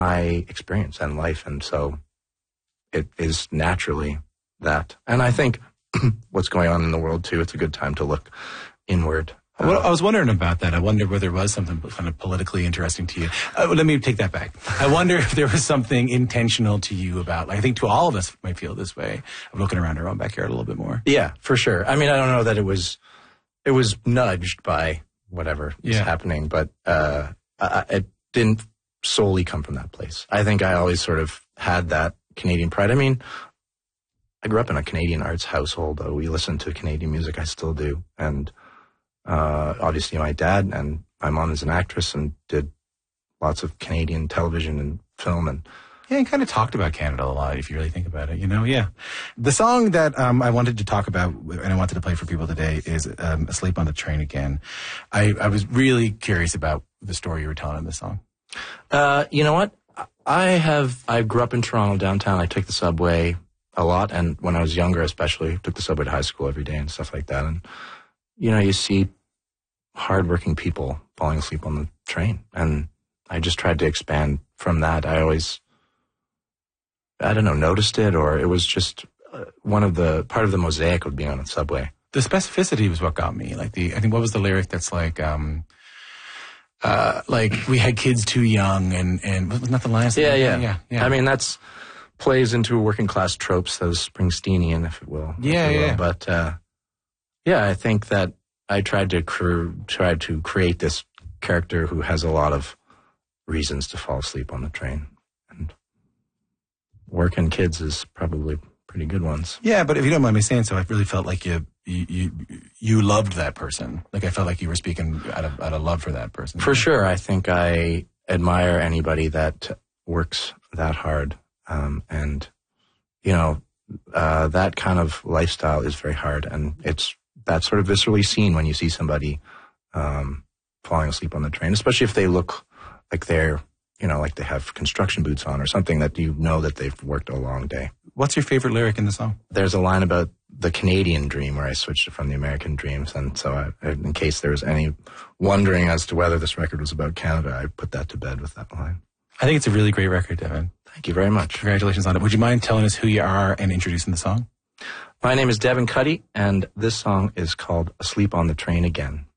my experience and life. And so it is naturally that. And I think what's going on in the world, too, it's a good time to look inward. Well, I was wondering about that. I wondered whether there was something kind of politically interesting to you. Let me take that back. I wonder if there was something intentional to you about, like, I think to all of us might feel this way, of looking around our own backyard a little bit more. Yeah, for sure. I mean, I don't know that it was nudged by whatever is happening, but it didn't solely come from that place. I think I always sort of had that Canadian pride. I mean, I grew up in a Canadian arts household, though. We listened to Canadian music. I still do. And obviously my dad and my mom is an actress and did lots of Canadian television and film. And yeah, and kind of talked about Canada a lot, if you really think about it, you know? Yeah. The song that I wanted to talk about and I wanted to play for people today is Asleep on the Train Again. I was really curious about the story you were telling in this song. You know what? I grew up in Toronto downtown. I took the subway a lot. And when I was younger, especially, took the subway to high school every day and stuff like that. And, you know, you see hardworking people falling asleep on the train. And I just tried to expand from that. I always, I don't know, noticed it, or it was just part of the mosaic of being on a subway. The specificity was what got me. Like I think what was the lyric that's like we had kids too young and wasn't that the last thing? Yeah. I mean, that's plays into working class tropes, those Springsteenian, if it will. Yeah. But I think that I tried to create this character who has a lot of reasons to fall asleep on the train, and working kids is probably pretty good ones. Yeah, but if you don't mind me saying so, I really felt like you loved that person. Like I felt like you were speaking out of love for that person. For sure, I think I admire anybody that works that hard. And, you know, that kind of lifestyle is very hard. And that's sort of viscerally seen when you see somebody falling asleep on the train, especially if they look like they're, you know, like they have construction boots on or something that you know that they've worked a long day. What's your favorite lyric in the song? There's a line about the Canadian dream where I switched it from the American dreams. And so in case there was any wondering as to whether this record was about Canada, I put that to bed with that line. I think it's a really great record, Devin. Thank you very much. Congratulations on it. Would you mind telling us who you are and introducing the song? My name is Devin Cuddy, and this song is called Asleep on the Train Again.